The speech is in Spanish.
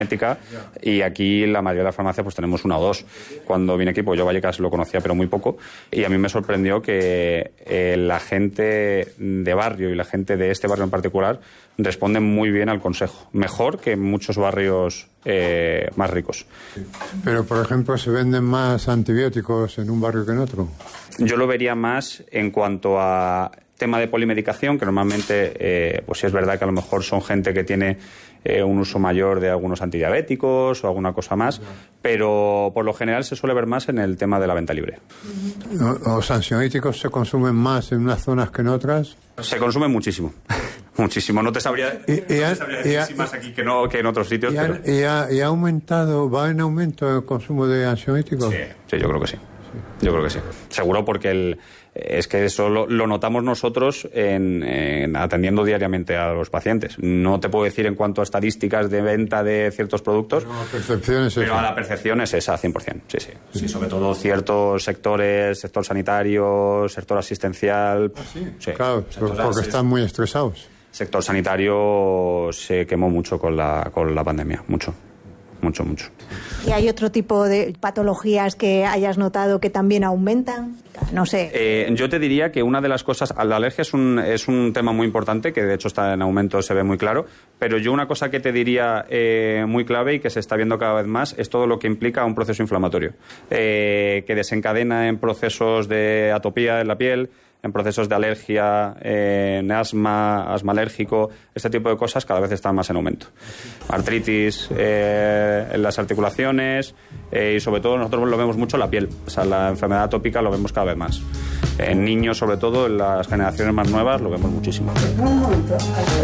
y aquí la mayoría de las farmacias pues tenemos una o dos. Cuando vine aquí, pues yo Vallecas lo conocía pero muy poco, y a mí me sorprendió que la gente de barrio y la gente de este barrio en particular responden muy bien al consejo, mejor que en muchos barrios más ricos. Pero, por ejemplo, ¿se venden más antibióticos en un barrio que en otro? Yo lo vería más en cuanto a tema de polimedicación, que normalmente, pues sí es verdad que a lo mejor son gente que tiene un uso mayor de algunos antidiabéticos o alguna cosa más, pero por lo general se suele ver más en el tema de la venta libre. ¿Los ansiolíticos se consumen más en unas zonas que en otras? Se consumen muchísimo, muchísimo. No te sabría decir si más aquí que en otros sitios. ¿Y ha aumentado, va en aumento el consumo de ansiolíticos? Sí, yo creo que sí. Yo creo que sí. Seguro porque es que eso lo notamos nosotros en atendiendo diariamente a los pacientes. No te puedo decir en cuanto a estadísticas de venta de ciertos productos, pero la percepción es esa, 100%. Sí, sobre todo ciertos sectores, sector sanitario, sector asistencial. Sí, claro, porque están muy estresados. Sector sanitario se quemó mucho con la pandemia, mucho. ¿Y hay otro tipo de patologías que hayas notado que también aumentan? No sé. Yo te diría que una de las cosas, la alergia es un tema muy importante, que de hecho está en aumento, se ve muy claro, pero yo una cosa que te diría muy clave y que se está viendo cada vez más es todo lo que implica un proceso inflamatorio, que desencadena en procesos de atopía en la piel, en procesos de alergia, en asma alérgico, este tipo de cosas cada vez están más en aumento. Artritis en las articulaciones y sobre todo nosotros lo vemos mucho en la piel. O sea, la enfermedad atópica lo vemos cada vez más. En niños, sobre todo, en las generaciones más nuevas, lo vemos muchísimo.